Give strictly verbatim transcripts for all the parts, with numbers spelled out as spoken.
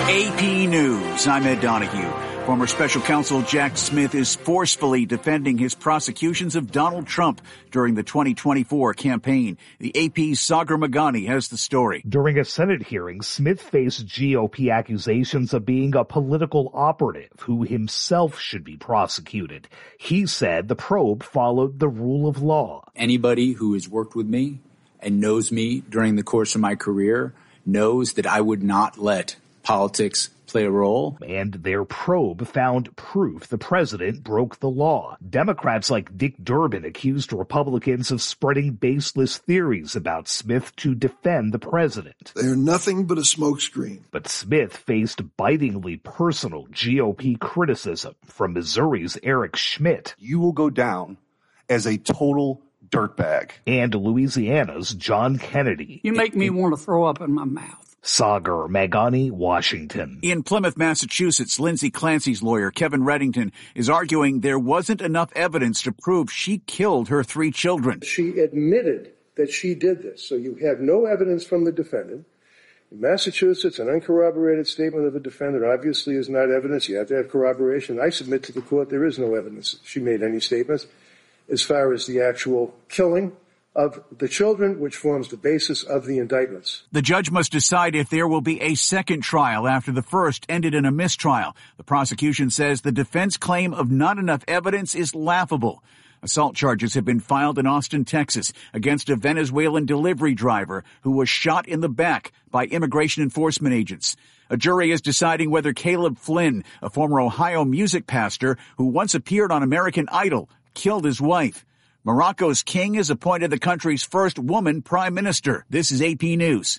A P News, I'm Ed Donahue. Former special counsel Jack Smith is forcefully defending his prosecutions of Donald Trump during the twenty twenty-four campaign. The A P's Sagar Meghani has the story. During a Senate hearing, Smith faced G O P accusations of being a political operative who himself should be prosecuted. He said the probe followed the rule of law. Anybody who has worked with me and knows me during the course of my career knows that I would not let politics play a role. And their probe found proof the president broke the law. Democrats like Dick Durbin accused Republicans of spreading baseless theories about Smith to defend the president. They're nothing but a smokescreen. But Smith faced bitingly personal G O P criticism from Missouri's Eric Schmidt. You will go down as a total dirtbag. And Louisiana's John Kennedy. You make me want to throw up in my mouth. Sagar Meghani, Washington. In Plymouth, Massachusetts, Lindsay Clancy's lawyer, Kevin Reddington, is arguing there wasn't enough evidence to prove she killed her three children. She admitted that she did this, so you have no evidence from the defendant. In Massachusetts, an uncorroborated statement of a defendant obviously is not evidence. You have to have corroboration. I submit to the court there is no evidence she made any statements as far as the actual killing of the children, which forms the basis of the indictments. The judge must decide if there will be a second trial after the first ended in a mistrial. The prosecution says the defense claim of not enough evidence is laughable. Assault charges have been filed in Austin, Texas, against a Venezuelan delivery driver who was shot in the back by immigration enforcement agents. A jury is deciding whether Caleb Flynn, a former Ohio music pastor who once appeared on American Idol, killed his wife. Morocco's king has appointed the country's first woman prime minister. This is A P News.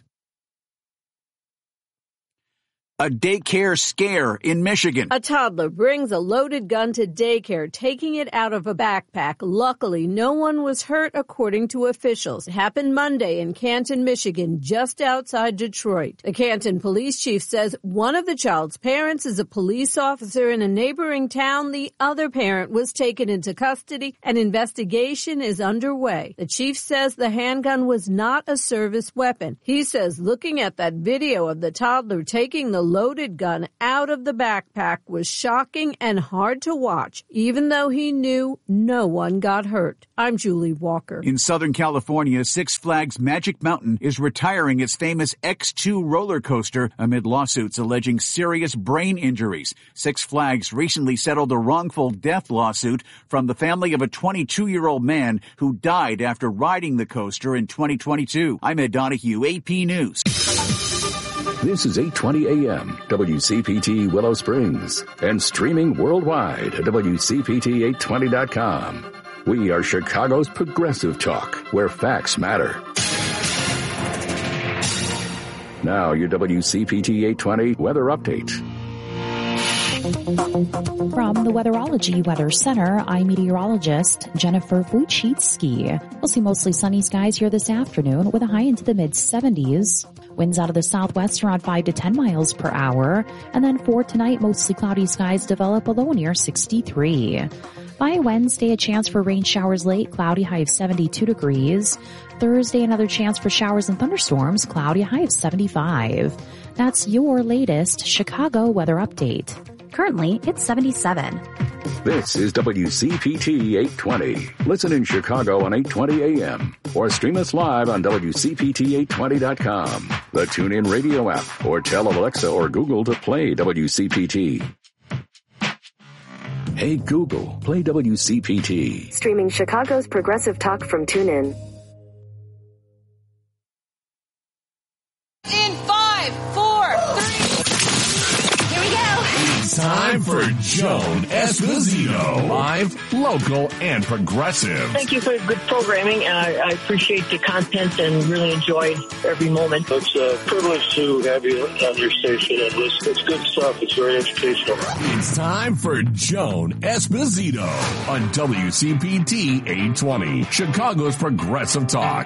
A daycare scare in Michigan. A toddler brings a loaded gun to daycare, taking it out of a backpack. Luckily, no one was hurt, according to officials. It happened Monday in Canton, Michigan, just outside Detroit. The Canton police chief says one of the child's parents is a police officer in a neighboring town. The other parent was taken into custody. An investigation is underway. The chief says the handgun was not a service weapon. He says looking at that video of the toddler taking the loaded gun out of the backpack was shocking and hard to watch, even though he knew no one got hurt. I'm Julie Walker. In Southern California, Six Flags Magic Mountain is retiring its famous X two roller coaster amid lawsuits alleging serious brain injuries. Six Flags recently settled a wrongful death lawsuit from the family of a twenty-two-year-old man who died after riding the coaster in twenty twenty-two. I'm Ed Donahue, A P News. This is eight twenty A M, W C P T Willow Springs, and streaming worldwide at W C P T eight twenty dot com. We are Chicago's progressive talk, where facts matter. Now your W C P T eight twenty weather update. From the Weatherology Weather Center, I'm meteorologist Jennifer Wojcicki. We'll see mostly sunny skies here this afternoon with a high into the mid seventies. Winds out of the southwest around five to ten miles per hour. And then for tonight, mostly cloudy skies develop, a low near sixty-three. By Wednesday, a chance for rain showers late, cloudy, high of seventy-two degrees. Thursday, another chance for showers and thunderstorms, cloudy, high of seventy-five. That's your latest Chicago weather update. Currently, it's seventy-seven. This is W C P T eight twenty. Listen in Chicago on eight twenty A M or stream us live on W C P T eight twenty dot com, the TuneIn Radio app, or tell Alexa or Google to play W C P T. Hey Google, play W C P T. Streaming Chicago's progressive talk from TuneIn. In five, four, three. Here we go. It's time for Joan Esposito. Live, local, and progressive. Thank you for good programming. I, I appreciate the content and really enjoyed every moment. It's a privilege to have you on your station, and it's, it's good stuff. It's very educational. It's time for Joan Esposito on W C P T eight twenty, Chicago's progressive talk.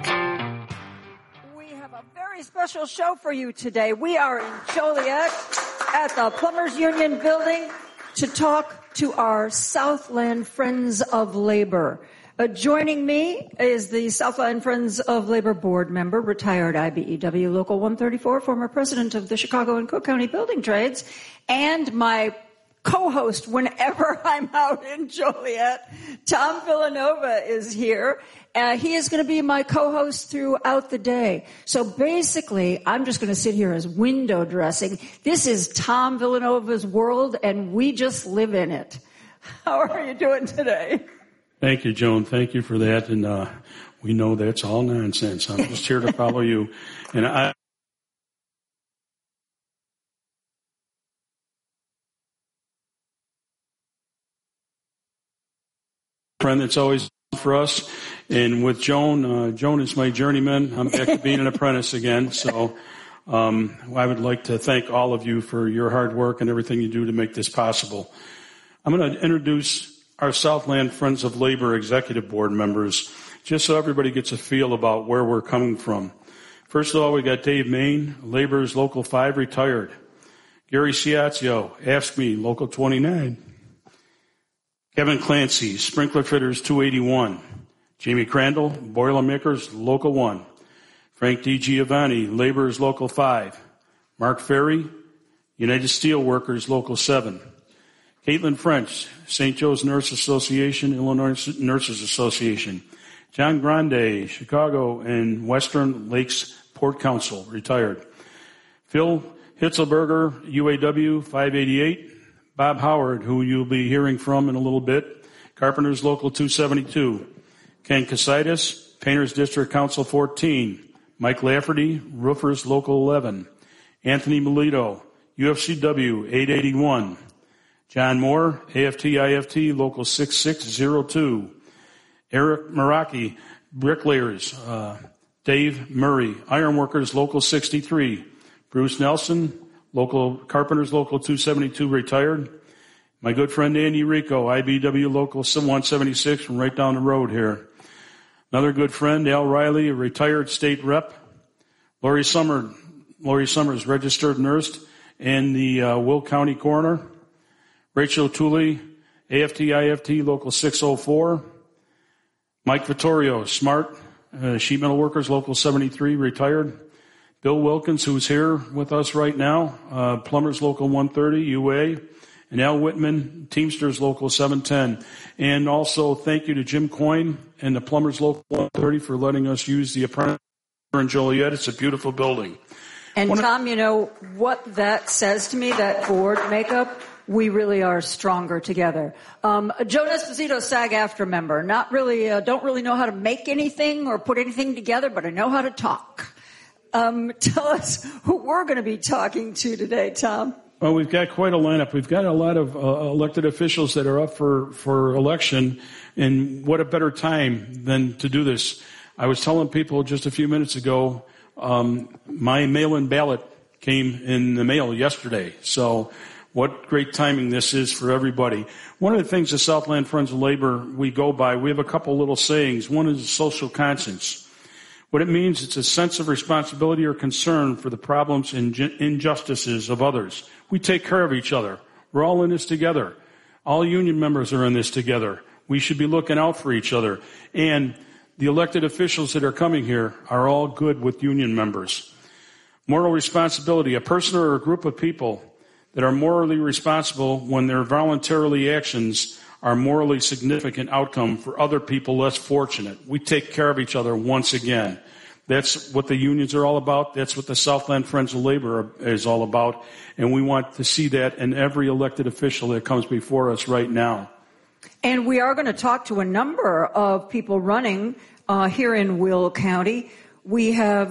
Special show for you today. We are in Joliet at the Plumbers Union building to talk to our Southland Friends of Labor. Uh, joining me is the Southland Friends of Labor Board member, retired I B E W Local one thirty-four, former president of the Chicago and Cook County Building Trades, and my co-host whenever I'm out in Joliet. Tom Villanova is here. Uh, he is going to be my co-host throughout the day. So basically, I'm just going to sit here as window dressing. This is Tom Villanova's world, and we just live in it. How are you doing today? Thank you, Joan. Thank you for that. And uh, we know that's all nonsense. I'm just here to follow you. And I. friend that's always for us. And with Joan, uh, Joan is my journeyman. I'm back to being an apprentice again. So um, I would like to thank all of you for your hard work and everything you do to make this possible. I'm going to introduce our Southland Friends of Labor Executive Board members, just so everybody gets a feel about where we're coming from. First of all, we got Dave Main, Labor's Local five, retired. Gary Ciazio, AFSCME, Local twenty-nine. Kevin Clancy, Sprinkler Fitters two eighty-one. Jamie Crandall, Boilermakers, Local one. Frank DiGiovanni, Labor's Local five. Mark Ferry, United Steelworkers, Local seven. Caitlin French, Saint Joe's Nurse Association, Illinois Nurses Association. John Grande, Chicago and Western Lakes Port Council, retired. Phil Hitzelberger, U A W five eighty-eight. Bob Howard, who you'll be hearing from in a little bit, Carpenters Local two seventy-two. Ken Casaitis, Painters District Council fourteen. Mike Lafferty, Roofers Local eleven. Anthony Melito, U F C W eight eighty-one. John Moore, A F T I F T Local sixty-six oh two. Eric Meraki, Bricklayers. Uh, Dave Murray, Ironworkers Local sixty-three. Bruce Nelson, Local Carpenters Local two seventy-two, retired. My good friend Andy Rico, I B W Local one seventy-six, from right down the road here. Another good friend, Al Riley, a retired state rep. Lori Summer, Lori Summers, registered nurse, and the uh, Will County coroner. Rachel Tooley, A F T I F T Local six oh four. Mike Vittorio, Smart, uh, Sheet Metal Workers Local seventy-three, retired. Bill Wilkins, who's here with us right now, uh, Plumbers Local one thirty, U A. And Al Whitman, Teamsters Local seven ten. And also thank you to Jim Coyne and the Plumbers Local one thirty for letting us use the apprentice in Joliet. It's a beautiful building. And One Tom, you know what that says to me, that board makeup? We really are stronger together. Um, Joan Esposito, SAG-AFTRA member. Not really, uh, don't really know how to make anything or put anything together, but I know how to talk. Um, tell us who we're going to be talking to today, Tom. Well, we've got quite a lineup. We've got a lot of uh, elected officials that are up for, for election, and what a better time than to do this. I was telling people just a few minutes ago, um, my mail-in ballot came in the mail yesterday, so what great timing this is for everybody. One of the things the Southland Friends of Labor we go by, we have a couple little sayings. One is social conscience. What it means, it's a sense of responsibility or concern for the problems and injustices of others. We take care of each other. We're all in this together. All union members are in this together. We should be looking out for each other. And the elected officials that are coming here are all good with union members. Moral responsibility, a person or a group of people that are morally responsible when their voluntarily actions are morally significant outcome for other people less fortunate. We take care of each other once again. That's what the unions are all about. That's what the Southland Friends of Labor is all about. And we want to see that in every elected official that comes before us right now. And we are going to talk to a number of people running uh, here in Will County. We have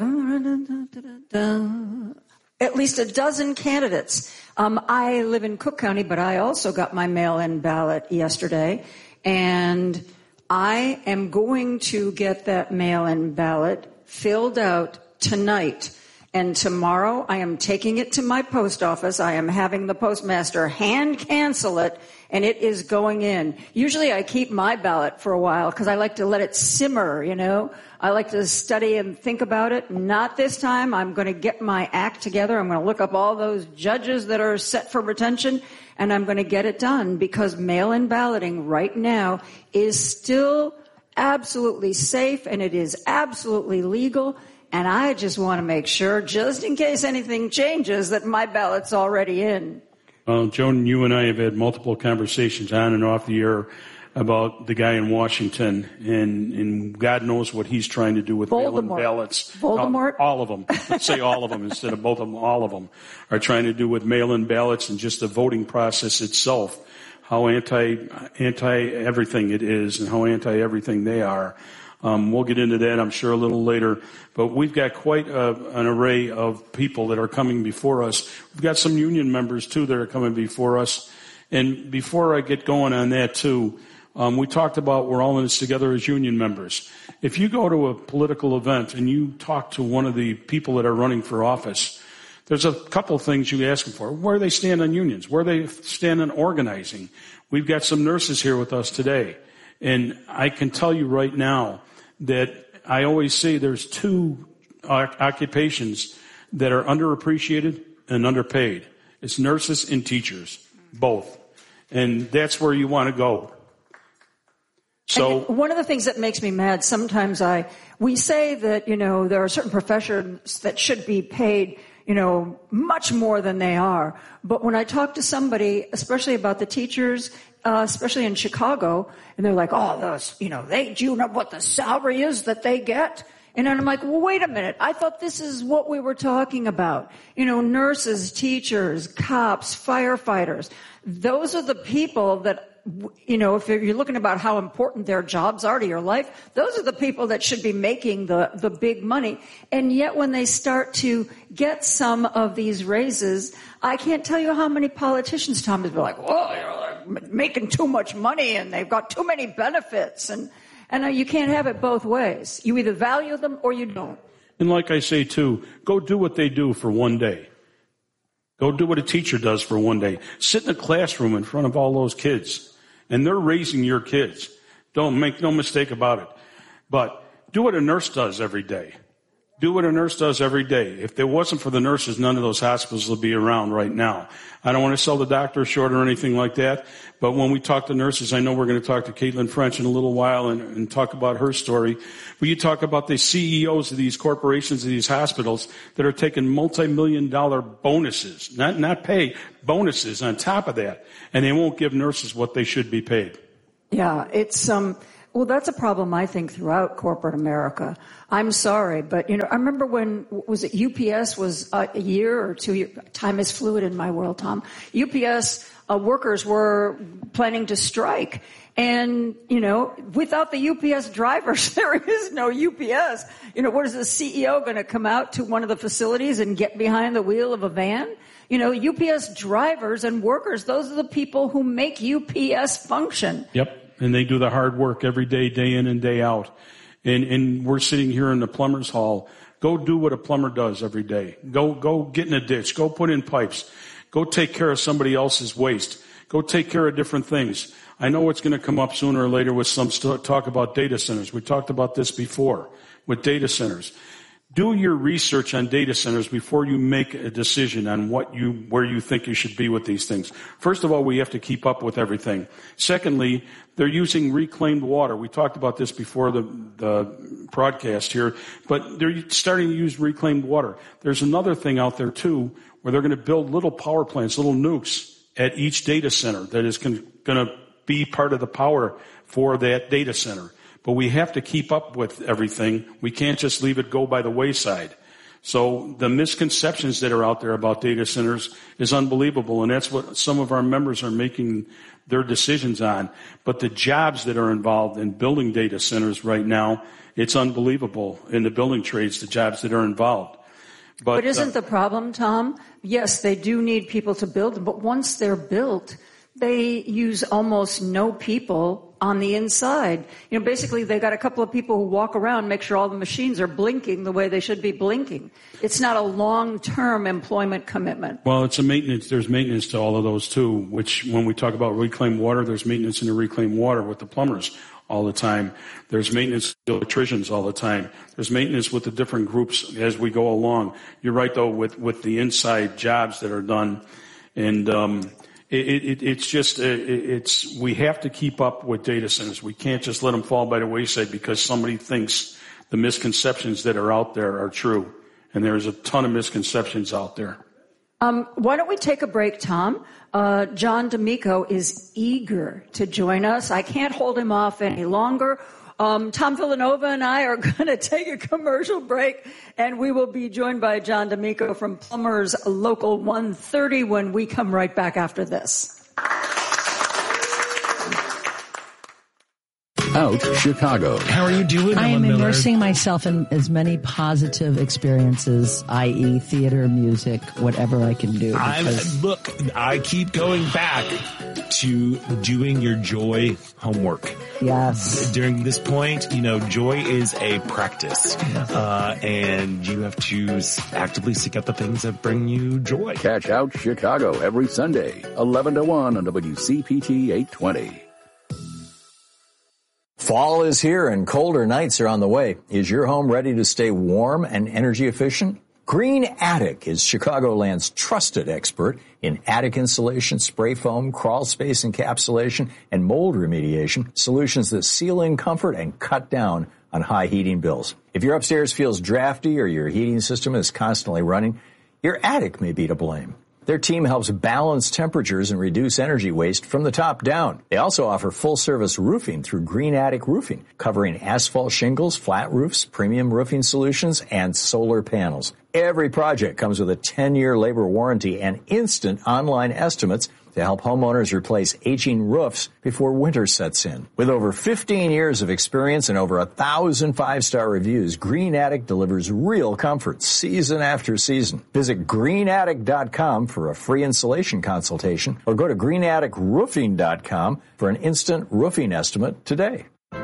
at least a dozen candidates. Um, I live in Cook County, but I also got my mail-in ballot yesterday, and I am going to get that mail-in ballot filled out tonight. And tomorrow I am taking it to my post office. I am having the postmaster hand cancel it, and it is going in. Usually I keep my ballot for a while because I like to let it simmer, you know. I like to study and think about it. Not this time. I'm going to get my act together. I'm going to look up all those judges that are set for retention, and I'm going to get it done because mail-in balloting right now is still absolutely safe and it is absolutely legal. And I just want to make sure, just in case anything changes, that my ballot's already in. Well, Joan, you and I have had multiple conversations on and off the air about the guy in Washington, and, and God knows what he's trying to do with mail-in ballots. Voldemort? Uh, all of them. Let's say all of them instead of both of them. All of them are trying to do with mail-in ballots and just the voting process itself. How anti, anti everything it is and how anti everything they are. Um, we'll get into that, I'm sure, a little later. But we've got quite a, an array of people that are coming before us. We've got some union members, too, that are coming before us. And before I get going on that, too, um, we talked about we're all in this together as union members. If you go to a political event and you talk to one of the people that are running for office, there's a couple of things you ask them for. Where they stand on unions, where they stand on organizing. We've got some nurses here with us today. And I can tell you right now that I always say there's two occupations that are underappreciated and underpaid. It's nurses and teachers, both. And that's where you want to go. So and one of the things that makes me mad, sometimes I, we say that, you know, there are certain professions that should be paid, you know, much more than they are. But when I talk to somebody, especially about the teachers, uh, especially in Chicago, and they're like, oh, those, you know, they, do you know what the salary is that they get? And I'm like, well, wait a minute. I thought this is what we were talking about. You know, nurses, teachers, cops, firefighters. Those are the people that, you know, if you're looking about how important their jobs are to your life, those are the people that should be making the, the big money. And yet when they start to get some of these raises, I can't tell you how many politicians, Tom, has been like, well, you know, they're making too much money and they've got too many benefits. And, and uh, you can't have it both ways. You either value them or you don't. And like I say, too, go do what they do for one day. Go do what a teacher does for one day. Sit in a classroom in front of all those kids. And they're raising your kids. Don't make no mistake about it. But do what a nurse does every day. Do what a nurse does every day. If it wasn't for the nurses, none of those hospitals would be around right now. I don't want to sell the doctor short or anything like that. But when we talk to nurses, I know we're going to talk to Caitlin French in a little while and, and talk about her story. But you talk about the C E Os of these corporations, of these hospitals that are taking multi-million dollar bonuses, not, not pay, bonuses on top of that. And they won't give nurses what they should be paid. Yeah, it's, um, well, that's a problem, I think, throughout corporate America. I'm sorry, but, you know, I remember when, was it U P S was uh, a year or two years, time is fluid in my world, Tom. U P S uh, workers were planning to strike. And, you know, without the U P S drivers, there is no U P S. You know, what is the C E O going to come out to one of the facilities and get behind the wheel of a van? You know, U P S drivers and workers, those are the people who make U P S function. Yep. And they do the hard work every day, day in and day out. And, and we're sitting here in the plumber's hall. Go do what a plumber does every day. Go, go get in a ditch. Go put in pipes. Go take care of somebody else's waste. Go take care of different things. I know it's going to come up sooner or later with some st- talk about data centers. We talked about this before with data centers. Do your research on data centers before you make a decision on what you, where you think you should be with these things. First of all, we have to keep up with everything. Secondly, they're using reclaimed water. We talked about this before the, the broadcast here, but they're starting to use reclaimed water. There's another thing out there too, where they're going to build little power plants, little nukes at each data center that is going to be part of the power for that data center. But we have to keep up with everything. We can't just leave it go by the wayside. So the misconceptions that are out there about data centers is unbelievable, and that's what some of our members are making their decisions on. But the jobs that are involved in building data centers right now, it's unbelievable in the building trades, the jobs that are involved. But, but isn't uh, the problem, Tom? Yes, they do need people to build them, but once they're built, they use almost no people on the inside. You know, basically they got a couple of people who walk around, make sure all the machines are blinking the way they should be blinking. It's not a long-term employment commitment. Well, it's a maintenance. There's maintenance to all of those too, which when we talk about reclaimed water, there's maintenance in the reclaimed water with the plumbers all the time. There's maintenance with the electricians all the time. There's maintenance with the different groups as we go along. You're right though with, with the inside jobs that are done. And, um, it, it, it's just, it, it's, we have to keep up with data centers. We can't just let them fall by the wayside because somebody thinks the misconceptions that are out there are true. And there's a ton of misconceptions out there. Um, why don't we take a break, Tom? Uh, John D'Amico is eager to join us. I can't hold him off any longer. Um, Tom Villanova and I are going to take a commercial break, and we will be joined by John D'Amico from Plumbers Local one thirty when we come right back after this. Out Chicago. How are you doing? I am Miller? immersing myself in as many positive experiences, that is theater, music, whatever I can do. I look, I keep going back to doing your joy homework. Yes. During this point, you know, joy is a practice, uh, and you have to actively seek out the things that bring you joy. Catch Out Chicago every Sunday, eleven to one on W C P T eight twenty. Fall is here and colder nights are on the way. Is your home ready to stay warm and energy efficient? Green Attic is Chicagoland's trusted expert in attic insulation, spray foam, crawl space encapsulation, and mold remediation, solutions that seal in comfort and cut down on high heating bills. If your upstairs feels drafty or your heating system is constantly running, your attic may be to blame. Their team helps balance temperatures and reduce energy waste from the top down. They also offer full-service roofing through Green Attic Roofing, covering asphalt shingles, flat roofs, premium roofing solutions, and solar panels. Every project comes with a ten-year labor warranty and instant online estimates to help homeowners replace aging roofs before winter sets in. With over fifteen years of experience and over a thousand five-star reviews, Green Attic delivers real comfort season after season. Visit green attic dot com for a free installation consultation or go to green attic roofing dot com for an instant roofing estimate today.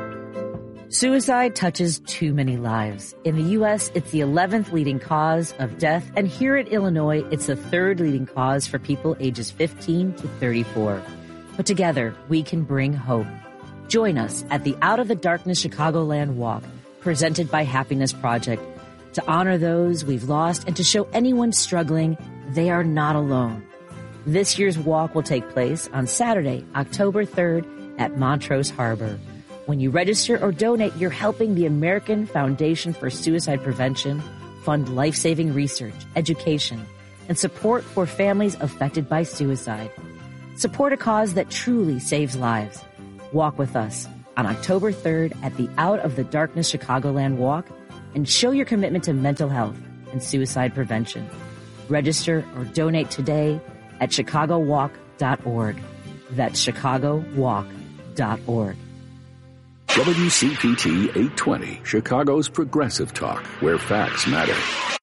Suicide touches too many lives. In the U S, it's the eleventh leading cause of death, and here in Illinois, it's the third leading cause for people ages fifteen to thirty-four. But together, we can bring hope. Join us at the Out of the Darkness Chicagoland Walk, presented by Happiness Project, to honor those we've lost and to show anyone struggling they are not alone. This year's walk will take place on Saturday, October third at Montrose Harbor. When you register or donate, you're helping the American Foundation for Suicide Prevention fund life-saving research, education, and support for families affected by suicide. Support a cause that truly saves lives. Walk with us on October third at the Out of the Darkness Chicagoland Walk and show your commitment to mental health and suicide prevention. Register or donate today at chicago walk dot org. That's chicago walk dot org. W C P T eight twenty, Chicago's progressive talk, where facts matter.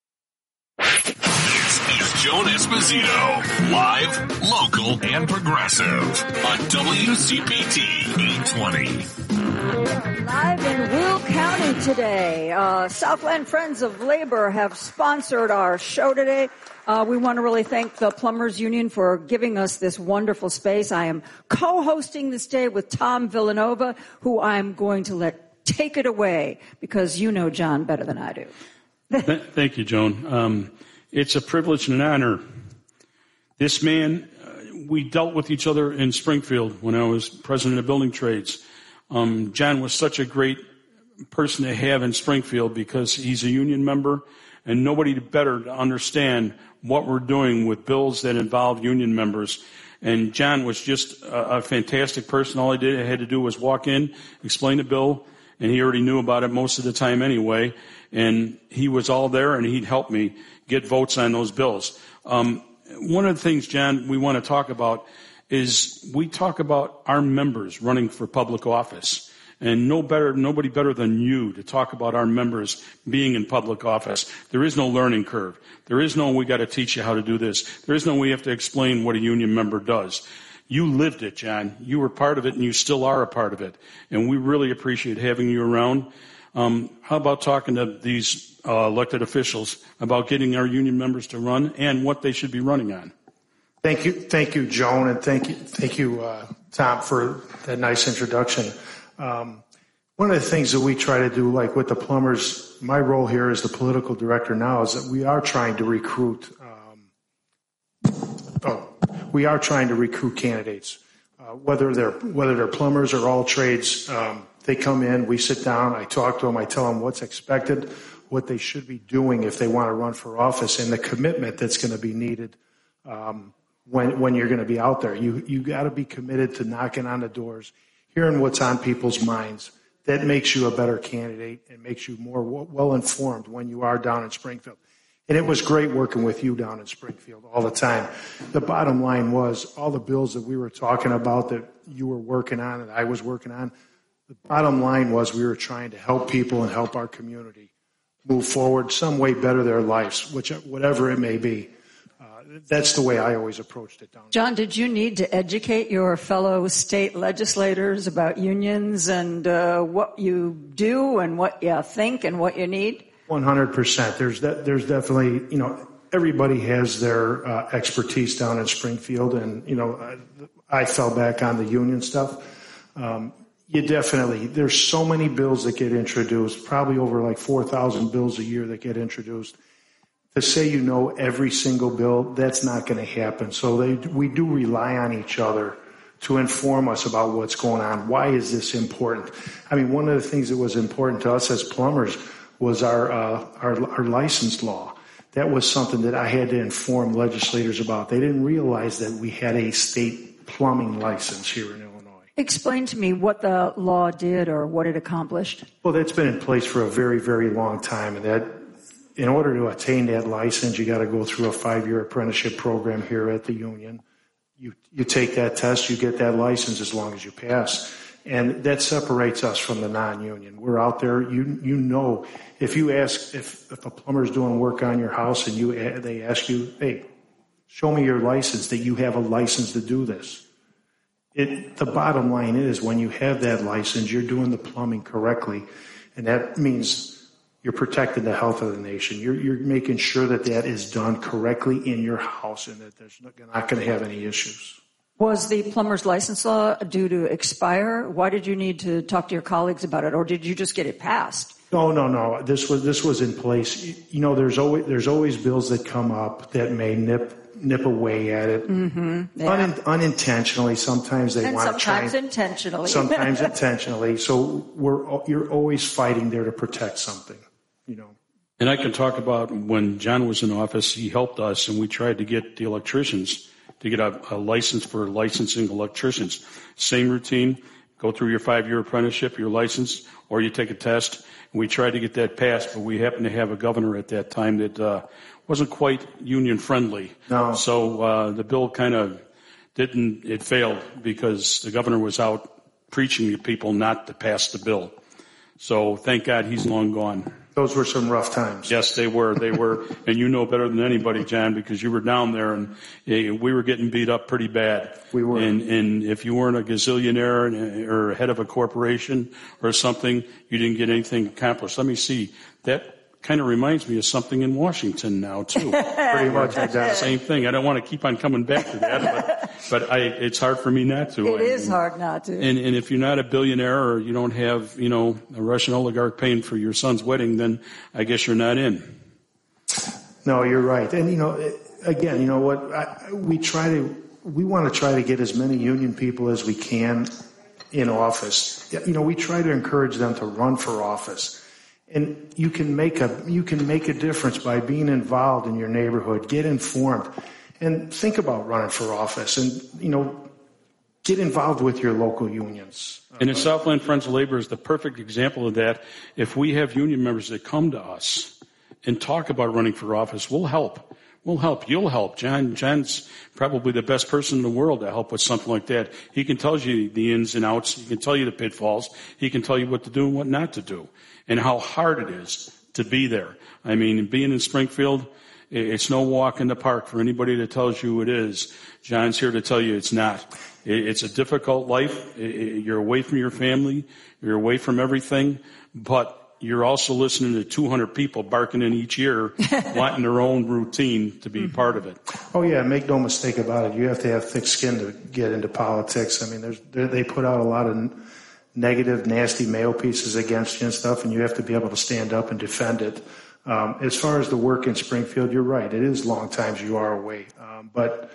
This is Joan Esposito, live, local, and progressive on W C P T eight twenty. Live in Will County today. Uh, Southland Friends of Labor have sponsored our show today. Uh, we want to really thank the Plumbers Union for giving us this wonderful space. I am co-hosting this day with Tom Villanova, who I'm going to let take it away because you know John better than I do. Th- thank you, Joan. Um, it's a privilege and an honor. This man, uh, we dealt with each other in Springfield when I was president of building trades. Um, John was such a great person to have in Springfield because he's a union member, and nobody better to understand what we're doing with bills that involve union members. And John was just a, a fantastic person. All I did I had to do was walk in, explain the bill, and he already knew about it most of the time anyway. And he was all there, and he'd help me get votes on those bills. Um, one of the things, John, we want to talk about is we talk about our members running for public office. And no better, nobody better than you to talk about our members being in public office. There is no learning curve. There is no we got to teach you how to do this. There is no we have to explain what a union member does. You lived it, John. You were part of it, and you still are a part of it. And we really appreciate having you around. Um, how about talking to these uh, elected officials about getting our union members to run and what they should be running on? Thank you, thank you, Joan, and thank you, thank you, uh, Tom, for that nice introduction. Um, one of the things that we try to do, like with the plumbers, my role here as the political director now is that we are trying to recruit, um, oh, we are trying to recruit candidates, uh, whether they're whether they're plumbers or all trades. Um, they come in, we sit down, I talk to them, I tell them what's expected, what they should be doing if they want to run for office, and the commitment that's going to be needed um, when when you're going to be out there. You you got to be committed to knocking on the doors, hearing what's on people's minds. That makes you a better candidate and makes you more well informed when you are down in Springfield. And it was great working with you down in Springfield all the time. The bottom line was all the bills that we were talking about that you were working on and I was working on, the bottom line was we were trying to help people and help our community move forward, some way better their lives, which whatever it may be. Uh, that's the way I always approached it down there. John, did you need to educate your fellow state legislators about unions and uh, what you do and what you think and what you need? one hundred percent. There's de- there's definitely, you know, everybody has their uh, expertise down in Springfield, and, you know, I, I fell back on the union stuff. Um, you definitely, there's so many bills that get introduced, probably over like four thousand bills a year that get introduced. To say you know every single bill, that's not going to happen. So they, we do rely on each other to inform us about what's going on. Why is this important? I mean, one of the things that was important to us as plumbers was our, uh, our, our license law. That was something that I had to inform legislators about. They didn't realize that we had a state plumbing license here in Illinois. Explain to me what the law did or what it accomplished. Well, that's been in place for a very, very long time, and that in order to attain that license, you got to go through a five-year apprenticeship program here at the union. You you take that test, you get that license as long as you pass. And that separates us from the non-union. We're out there, you you know, if you ask, if, if a plumber's doing work on your house and you they ask you, hey, show me your license, that you have a license to do this. It, the bottom line is when you have that license, you're doing the plumbing correctly. And that means you're protecting the health of the nation. You're, you're making sure that that is done correctly in your house and that there's not, not going to have any issues. Was the plumber's license law due to expire? Why did you need to talk to your colleagues about it, or did you just get it passed? No, no, no. This was this was in place. You know, there's always there's always bills that come up that may nip nip away at it, mm-hmm. yeah. Un, unintentionally. Sometimes they and want to try. Sometimes intentionally. Sometimes intentionally. So we're you're always fighting there to protect something. You know. And I can talk about when John was in office, he helped us, and we tried to get the electricians to get a, a license for licensing electricians. Same routine, go through your five-year apprenticeship, your license, or you take a test. And we tried to get that passed, but we happened to have a governor at that time that uh, wasn't quite union-friendly. No. So uh, the bill kind of didn't, it failed because the governor was out preaching to people not to pass the bill. So thank God he's long gone. Those were some rough times. Yes, they were. They were. And you know better than anybody, John, because you were down there and we were getting beat up pretty bad. We were. And, and if you weren't a gazillionaire or head of a corporation or something, you didn't get anything accomplished. Let me see. That kind of reminds me of something in Washington now, too. Pretty much exactly. Same thing. I don't want to keep on coming back to that, but, but I, it's hard for me not to. It I is mean, hard not to. And, and if you're not a billionaire or you don't have, you know, a Russian oligarch paying for your son's wedding, then I guess you're not in. No, you're right. And, you know, again, you know what, I, we try to, we want to try to get as many union people as we can in office. You know, we try to encourage them to run for office. And you can make a you can make a difference by being involved in your neighborhood. Get informed, and think about running for office. And you know, get involved with your local unions. And the Southland Friends of Labor is the perfect example of that. If we have union members that come to us and talk about running for office, we'll help. We'll help. You'll help. John. John's probably the best person in the world to help with something like that. He can tell you the ins and outs. He can tell you the pitfalls. He can tell you what to do and what not to do, and how hard it is to be there. I mean, being in Springfield, it's no walk in the park for anybody that tells you it is. John's here to tell you it's not. It's a difficult life. You're away from your family. You're away from everything, but you're also listening to two hundred people barking in each ear, wanting their own routine to be part of it. Oh, yeah, make no mistake about it. You have to have thick skin to get into politics. I mean, there's, they put out a lot of negative, nasty mail pieces against you and stuff, and you have to be able to stand up and defend it. Um, as far as the work in Springfield, you're right. It is long times you are away. Um, but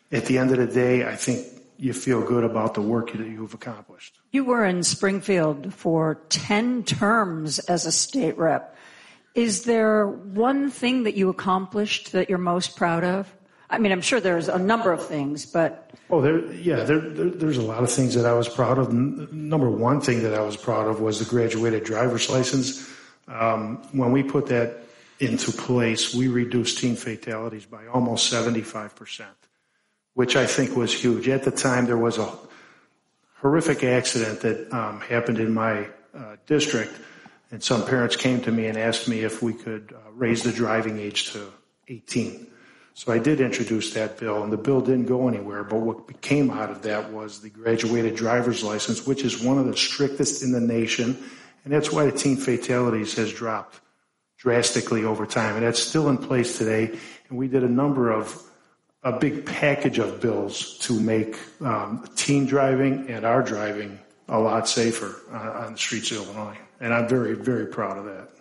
at the end of the day, I think you feel good about the work that you've accomplished. You were in Springfield for ten terms as a state rep. Is there one thing that you accomplished that you're most proud of? I mean, I'm sure there's a number of things, but... Oh, there, yeah, there, there, there's a lot of things that I was proud of. N- number one thing that I was proud of was the graduated driver's license. Um, when we put that into place, we reduced teen fatalities by almost seventy-five percent, which I think was huge. At the time, there was a horrific accident that um, happened in my uh, district, and some parents came to me and asked me if we could uh, raise the driving age to eighteen. So I did introduce that bill, and the bill didn't go anywhere, but what came out of that was the graduated driver's license, which is one of the strictest in the nation, and that's why the teen fatalities has dropped drastically over time, and that's still in place today. And we did a number of, a big package of bills to make um, teen driving and our driving a lot safer uh, on the streets of Illinois, and I'm very, very proud of that.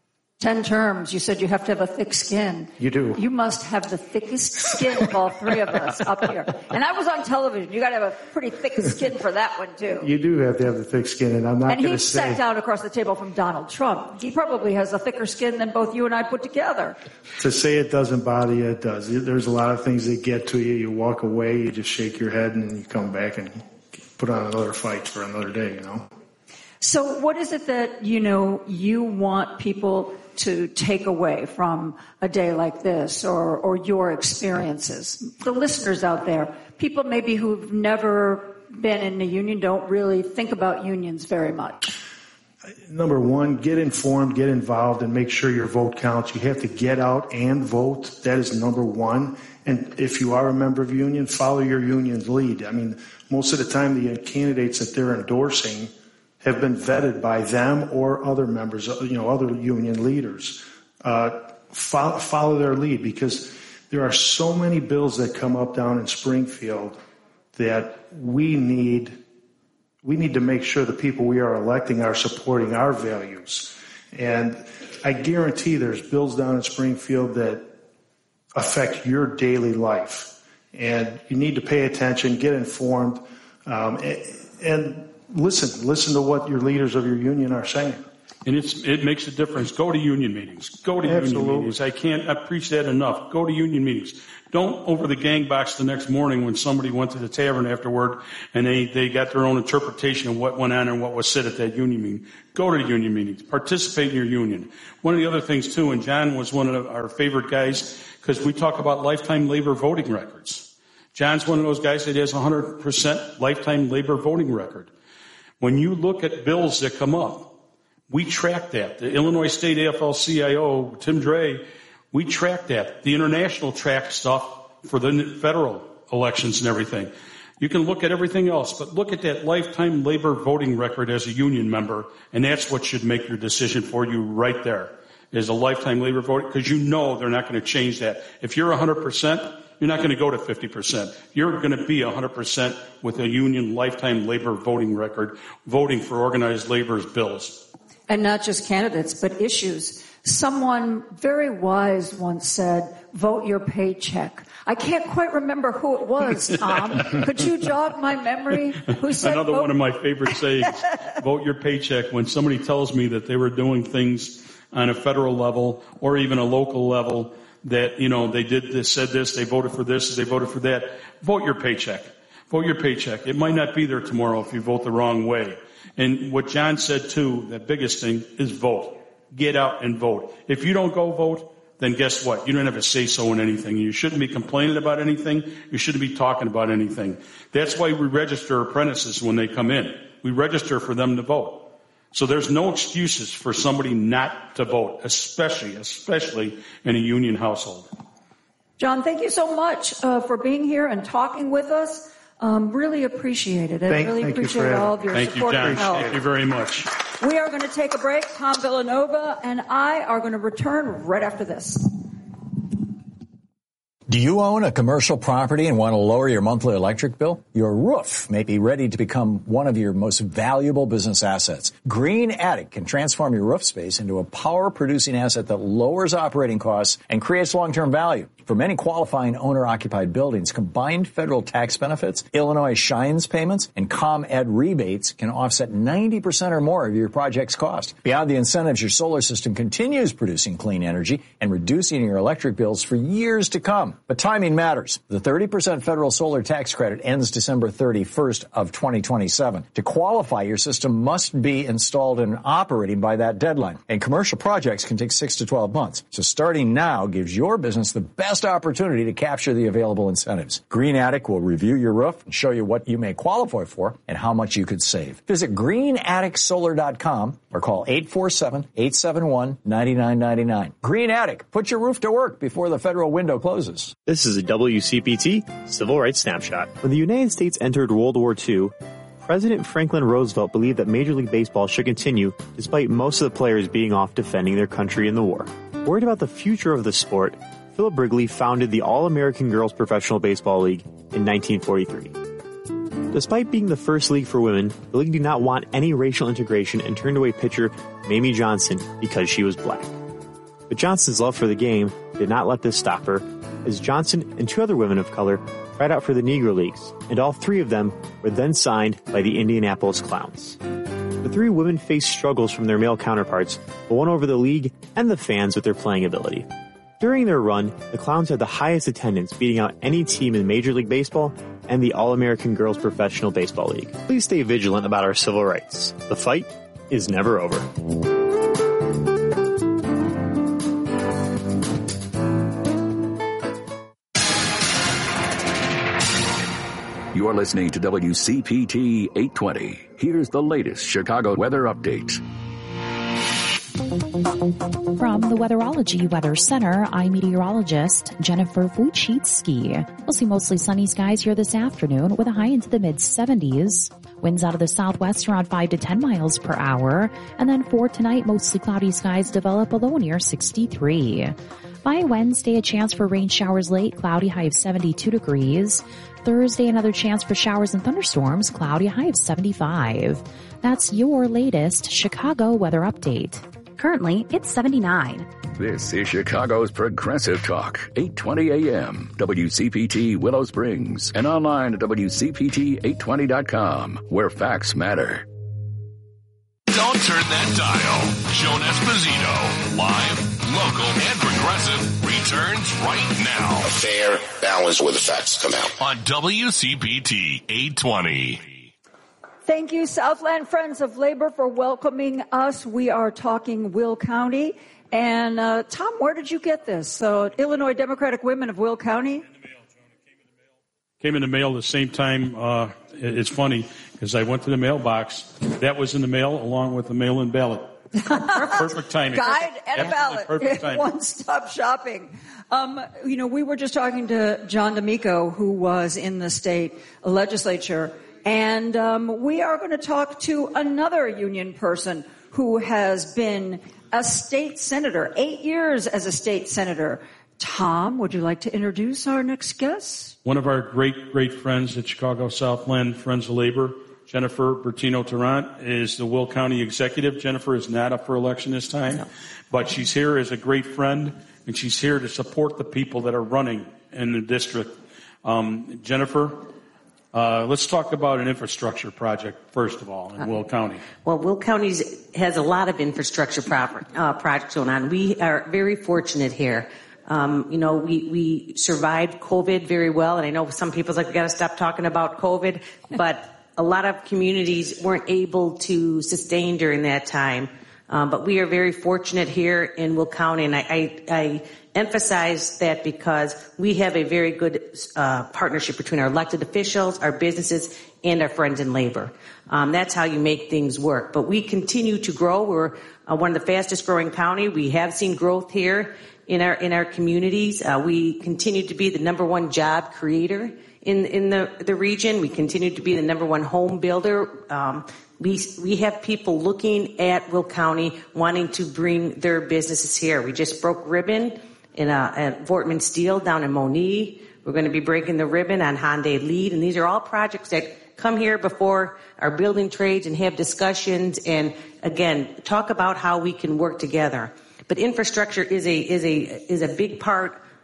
Ten terms. You said you have to have a thick skin. You do. You must have the thickest skin of all three of us up here. And I was on television. You got to have a pretty thick skin for that one, too. You do have to have the thick skin, and I'm not going to say... And he sat down across the table from Donald Trump. He probably has a thicker skin than both you and I put together. To say it doesn't bother you, it does. There's a lot of things that get to you. You walk away, you just shake your head, and you come back and put on another fight for another day, you know? So what is it that, you know, you want people to take away from a day like this, or, or your experiences? The listeners out there, people maybe who've never been in a union, don't really think about unions very much. Number one, get informed, get involved, and make sure your vote counts. You have to get out and vote. That is number one. And if you are a member of a union, follow your union's lead. I mean, most of the time the candidates that they're endorsing have been vetted by them or other members, you know, other union leaders. Uh, follow, follow their lead, because there are so many bills that come up down in Springfield that we need, we need to make sure the people we are electing are supporting our values. And I guarantee there's bills down in Springfield that affect your daily life. And you need to pay attention, get informed, um, and, and Listen, listen to what your leaders of your union are saying. And it's, it makes a difference. Go to union meetings. Go to Absolutely. union meetings. I can't I preach that enough. Go to union meetings. Don't over the gang box the next morning when somebody went to the tavern afterward and they, they got their own interpretation of what went on and what was said at that union meeting. Go to union meetings. Participate in your union. One of the other things, too, and John was one of our favorite guys, because we talk about lifetime labor voting records. John's one of those guys that has a one hundred percent lifetime labor voting record. When you look at bills that come up, we track that. The Illinois State A F L C I O, Tim Dre, we track that. The international track stuff for the federal elections and everything. You can look at everything else, but look at that lifetime labor voting record as a union member, and that's what should make your decision for you right there, is a lifetime labor vote, because you know they're not going to change that. If you're one hundred percent, you're not going to go to fifty percent. You're going to be one hundred percent with a union lifetime labor voting record, voting for organized labor's bills. And not just candidates, but issues. Someone very wise once said, vote your paycheck. I can't quite remember who it was, Tom. Could you jog my memory? Who said Another vote? one of my favorite sayings, vote your paycheck. When somebody tells me that they were doing things on a federal level or even a local level, that, you know, they did this, said this, they voted for this, they voted for that. Vote your paycheck. Vote your paycheck. It might not be there tomorrow if you vote the wrong way. And what John said, too, the biggest thing is vote. Get out and vote. If you don't go vote, then guess what? You don't have a say-so in anything. You shouldn't be complaining about anything. You shouldn't be talking about anything. That's why we register apprentices when they come in. We register for them to vote. So there's no excuses for somebody not to vote, especially, especially in a union household. John, thank you so much uh, for being here and talking with us. Um, really appreciate it. I thank, really thank appreciate all of your thank support you, John. and help. Thank you very much. We are going to take a break. Tom Villanova and I are going to return right after this. Do you own a commercial property and want to lower your monthly electric bill? Your roof may be ready to become one of your most valuable business assets. Green Attic can transform your roof space into a power-producing asset that lowers operating costs and creates long-term value. For many qualifying owner-occupied buildings, combined federal tax benefits, Illinois Shines payments, and ComEd rebates can offset ninety percent or more of your project's cost. Beyond the incentives, your solar system continues producing clean energy and reducing your electric bills for years to come. But timing matters. The thirty percent federal solar tax credit ends December thirty-first of twenty twenty-seven. To qualify, your system must be installed and operating by that deadline. And commercial projects can take six to twelve months. So starting now gives your business the best opportunity to capture the available incentives. Green Attic will review your roof and show you what you may qualify for and how much you could save. Visit green attic solar dot com or call eight four seven, eight seven one, nine nine nine nine. Green Attic, put your roof to work before the federal window closes. This is a W C P T Civil Rights Snapshot. When the United States entered World War Two, President Franklin Roosevelt believed that Major League Baseball should continue despite most of the players being off defending their country in the war. Worried about the future of the sport, Philip Wrigley founded the All-American Girls Professional Baseball League in nineteen forty-three. Despite being the first league for women, the league did not want any racial integration and turned away pitcher Mamie Johnson because she was black. But Johnson's love for the game did not let this stop her, as Johnson and two other women of color tried out for the Negro Leagues, and all three of them were then signed by the Indianapolis Clowns. The three women faced struggles from their male counterparts, but won over the league and the fans with their playing ability. During their run, the Clowns had the highest attendance, beating out any team in Major League Baseball and the All-American Girls Professional Baseball League. Please stay vigilant about our civil rights. The fight is never over. You're listening to W C P T eight twenty. Here's the latest Chicago weather update. From the Weatherology Weather Center, I'm meteorologist Jennifer Wojcicki. We'll see mostly sunny skies here this afternoon with a high into the mid seventies. Winds out of the southwest around five to ten miles per hour. And then for tonight, mostly cloudy skies develop, a low near sixty-three. By Wednesday, a chance for rain showers late, cloudy, high of seventy-two degrees. Thursday, another chance for showers and thunderstorms, cloudy, high of seventy-five. That's your latest Chicago weather update. Currently, it's seventy-nine. This is Chicago's Progressive Talk, eight twenty a m, W C P T Willow Springs, and online at W C P T eight twenty dot com, where facts matter. Don't turn that dial. Joan Esposito, live, local, and progressive, returns right now. A fair balance where the facts come out. On W C P T eight twenty. Thank you, Southland Friends of Labor, for welcoming us. We are talking Will County. And, uh, Tom, where did you get this? So, Illinois Democratic Women of Will County? Came in the mail the same time. Uh, it's funny because I went to the mailbox. That was in the mail along with the mail-in ballot. Perfect timing. Guide and a ballot. Perfect timing. One-stop shopping. Um, you know, we were just talking to John D'Amico, who was in the state legislature, and um, we are going to talk to another union person who has been a state senator, eight years as a state senator. Tom, would you like to introduce our next guest? One of our great, great friends at Chicago Southland Friends of Labor, Jennifer Bertino-Tarrant, is the Will County executive. Jennifer is not up for election this time, no. But she's here as a great friend, and she's here to support the people that are running in the district. Um, Jennifer, uh, let's talk about an infrastructure project, first of all, in uh, Will County. Well, Will County has a lot of infrastructure proper, uh, projects going on. We are very fortunate here. Um, you know, we, we survived COVID very well, and I know some people's like, we got to stop talking about COVID, but a lot of communities weren't able to sustain during that time. Um, but we are very fortunate here in Will County, and I, I, I emphasize that because we have a very good uh, partnership between our elected officials, our businesses, and our friends in labor. Um, that's how you make things work. But we continue to grow. We're uh, one of the fastest growing county. We have seen growth here in our in our communities. Uh, we continue to be the number one job creator in in the the region. We continue to be the number one home builder. Um, we we have people looking at Will County wanting to bring their businesses here. We just broke ribbon in a, at Vortman Steel down in Monee. We're going to be breaking the ribbon on Hyundai Lead, and these are all projects that come here before our building trades and have discussions and again talk about how we can work together. But infrastructure is a is a is a big part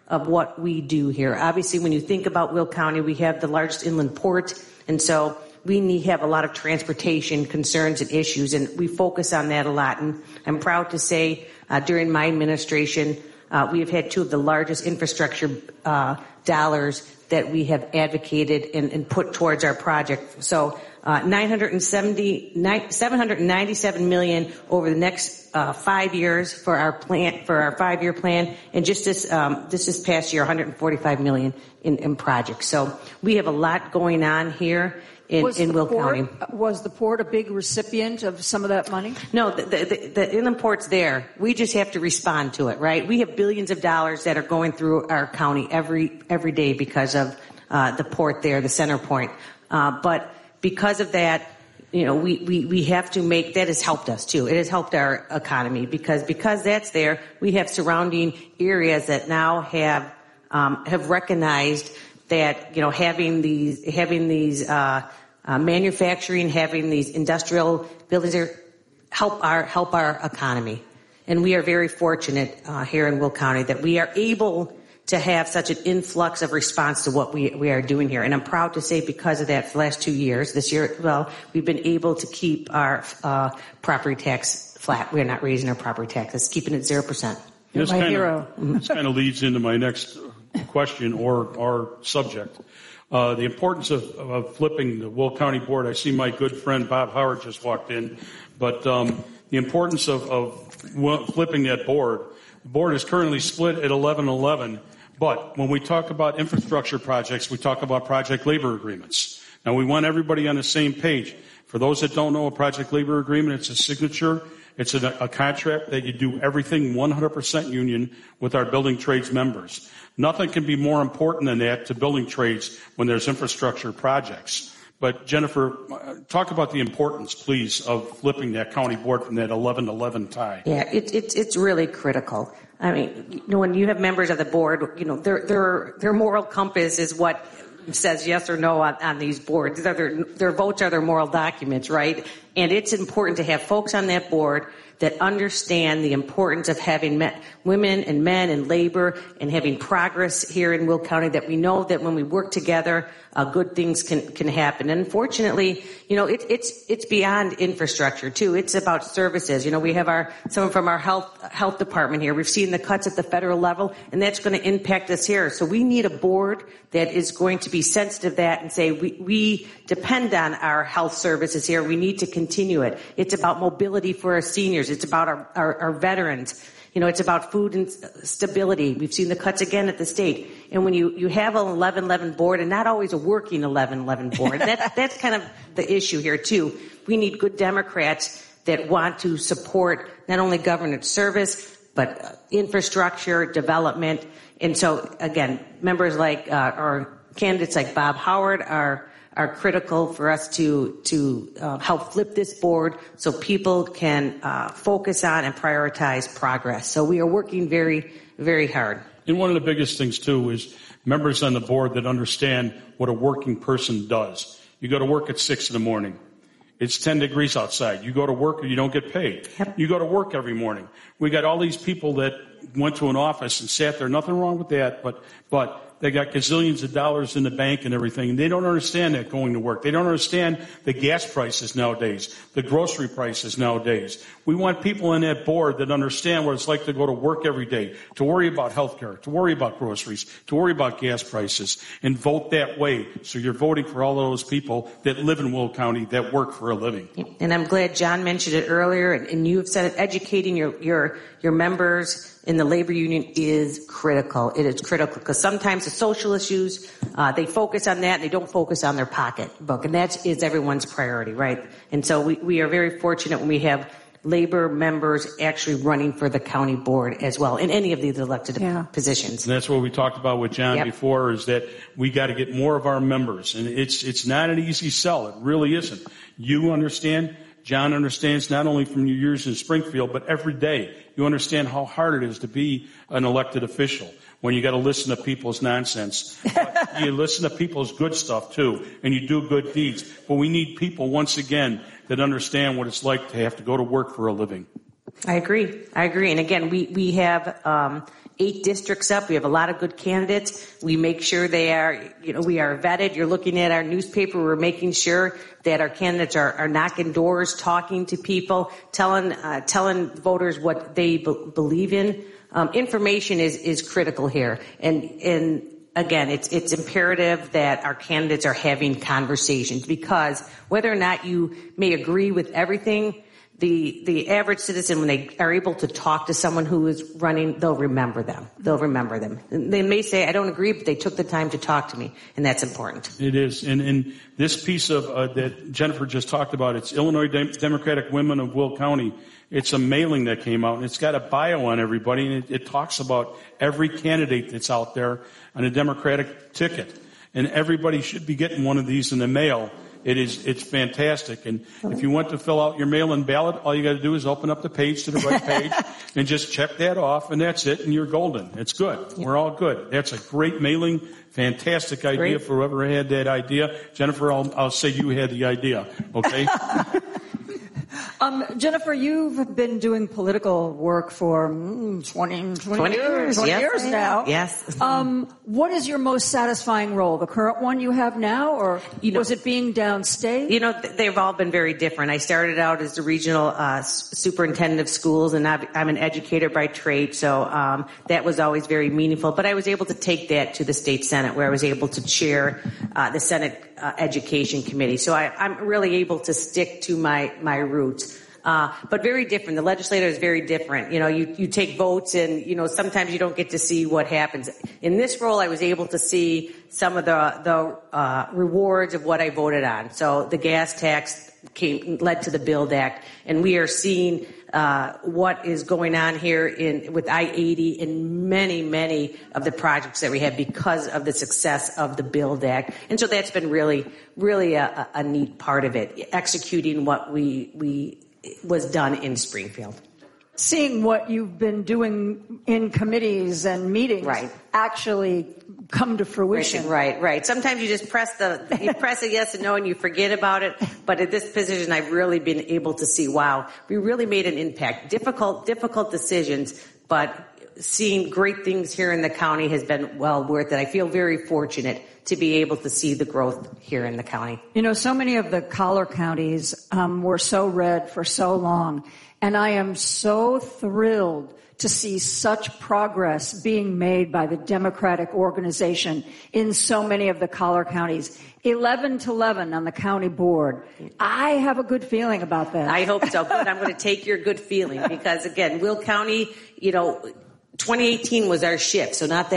of what we do here. Obviously, when you think about Will County, we have the largest inland port, and so we need have a lot of transportation concerns and issues, and we focus on that a lot. And I'm proud to say uh, during my administration, uh, we have had two of the largest infrastructure uh, dollars that we have advocated and, and put towards our project. So uh, nine hundred seventy, seven hundred ninety-seven million over the next uh, five years for our plan, for our five-year plan, and just this um, this this past year, one hundred forty-five million in, in projects. So we have a lot going on here in, in Will port, County. Was the port a big recipient of some of that money? No, the, the, the inland port's there. We just have to respond to it, right? We have billions of dollars that are going through our county every every day because of uh, the port there, the center point. Uh, but because of that, you know, we, we, we have to make, that has helped us too. It has helped our economy because, because that's there, we have surrounding areas that now have, um, have recognized that, you know, having these, having these, uh, uh, manufacturing, having these industrial buildings are, help our, help our economy. And we are very fortunate, uh, here in Will County that we are able to have such an influx of response to what we, we are doing here. And I'm proud to say because of that for the last two years, this year, well, we've been able to keep our uh, property tax flat. We're not raising our property taxes, keeping it zero percent. This my kind hero. Of, this kind of leads into my next question or, or subject. Uh, the importance of, of flipping the Will County Board. I see my good friend Bob Howard just walked in. But um, the importance of, of flipping that board. The board is currently split at eleven eleven. But when we talk about infrastructure projects, we talk about project labor agreements. Now, we want everybody on the same page. For those that don't know, a project labor agreement, it's a signature. It's a, a contract that you do everything one hundred percent union with our building trades members. Nothing can be more important than that to building trades when there's infrastructure projects. But, Jennifer, talk about the importance, please, of flipping that county board from that eleven eleven tie. Yeah, it, it, it's really critical. I mean, you know, when you have members of the board, you know, their their their moral compass is what says yes or no on, on these boards. Their, their votes are their moral documents, right? And it's important to have folks on that board that understand the importance of having men, women and men and labor and having progress here in Will County, that we know that when we work together, uh, good things can, can happen. And unfortunately, you know, it, it's, it's beyond infrastructure too. It's about services. You know, we have our, someone from our health, health department here. We've seen the cuts at the federal level, and that's going to impact us here. So we need a board that is going to be sensitive to that and say, we, we depend on our health services here. We need to continue it. It's about mobility for our seniors. It's about our, our, our veterans. You know, it's about food and stability. We've seen the cuts again at the state. And when you, you have an eleven eleven board, and not always a working eleven eleven board, that, that's kind of the issue here, too. We need good Democrats that want to support not only government service, but infrastructure, development. And so, again, members like, uh, or candidates like Bob Howard are are critical for us to to uh, help flip this board so people can uh, focus on and prioritize progress. So we are working very, very hard. And one of the biggest things, too, is members on the board that understand what a working person does. You go to work at six in the morning. It's ten degrees outside. You go to work and you don't get paid. Yep. You go to work every morning. We got all these people that went to an office and sat there. Nothing wrong with that, but but they got gazillions of dollars in the bank and everything, and they don't understand that going to work. They don't understand the gas prices nowadays, the grocery prices nowadays. We want people in that board that understand what it's like to go to work every day, to worry about health care, to worry about groceries, to worry about gas prices, and vote that way. So you're voting for all of those people that live in Will County that work for a living. And I'm glad John mentioned it earlier, and you have said it, educating your, your, your members in the labor union is critical. It is critical because sometimes the social issues, uh, they focus on that and they don't focus on their pocketbook. And that is everyone's priority, right? And so we, we are very fortunate when we have labor members actually running for the county board as well in any of these elected yeah. positions. And that's what we talked about with John yep. before, is that we got to get more of our members. And it's, it's not an easy sell. It really isn't. You understand. John understands not only from your years in Springfield, but every day. You understand how hard it is to be an elected official when you got to listen to people's nonsense. But you listen to people's good stuff, too, and you do good deeds. But we need people, once again, that understand what it's like to have to go to work for a living. I agree. I agree. And again, we, we have, um, eight districts up. We have a lot of good candidates. We make sure they are, you know, we are vetted. You're looking at our newspaper. We're making sure that our candidates are, are knocking doors, talking to people, telling uh, telling voters what they be- believe in. Um, information is is critical here, and and. Again, it's it's imperative that our candidates are having conversations, because whether or not you may agree with everything, the the average citizen, when they are able to talk to someone who is running, they'll remember them. They'll remember them. And they may say, I don't agree, but they took the time to talk to me, and that's important. It is. And, and this piece of uh, that Jennifer just talked about, it's Illinois Dem- Democratic Women of Will County. It's a mailing that came out, and it's got a bio on everybody, and it, it talks about every candidate that's out there on a Democratic ticket. And everybody should be getting one of these in the mail. It is, it's fantastic. And if you want to fill out your mail-in ballot, all you got to do is open up the page to the right page and just check that off, and that's it, and you're golden. It's good. We're all good. That's a great mailing. Fantastic idea great. For whoever had that idea. Jennifer, I'll, I'll say you had the idea. Okay? Um, Jennifer, you've been doing political work for mm, twenty, twenty, twenty years, twenty yes, years now. Yes. Um, what is your most satisfying role? The current one you have now, or you know, was it being downstate? You know, they've all been very different. I started out as the regional uh, superintendent of schools, and I'm an educator by trade, so um, that was always very meaningful. But I was able to take that to the state Senate, where I was able to chair uh, the Senate uh, Education Committee. So I, I'm really able to stick to my my roots. Uh, but very different. The legislature is very different. You know, you, you take votes, and, you know, sometimes you don't get to see what happens. In this role, I was able to see some of the, the, uh, rewards of what I voted on. So the gas tax came, led to the BUILD Act, and we are seeing, uh, what is going on here in, with I eighty and many, many of the projects that we have because of the success of the BUILD Act. And so that's been really, really a, a neat part of it, executing what we, we, was done in Springfield. Seeing what you've been doing in committees and meetings right. actually come to fruition. Right, right. Sometimes you just press the, you press a yes and no and you forget about it. But at this position, I've really been able to see, wow, we really made an impact. Difficult, difficult decisions, but seeing great things here in the county has been well worth it. I feel very fortunate to be able to see the growth here in the county. You know, so many of the collar counties um, were so red for so long, and I am so thrilled to see such progress being made by the Democratic organization in so many of the collar counties. eleven to eleven on the county board. I have a good feeling about that. I hope so. Good. I'm going to take your good feeling because, again, Will County, you know, twenty eighteen was our shift, so not that